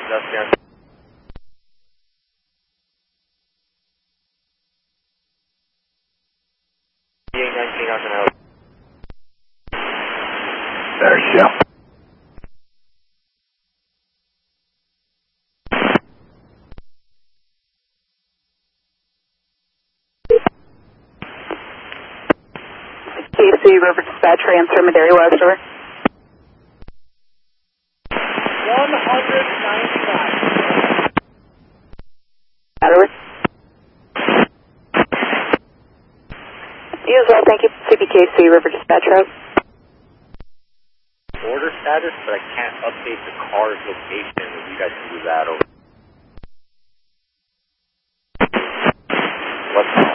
Dustin. PA-19, how can I help? There's Shell. KC River Dispatch, transfer Madera West, over. 195. Over. You as well, thank you. CPKC River Dispatch, route. Order status, but I can't update the car's location. If you guys can do that over. What's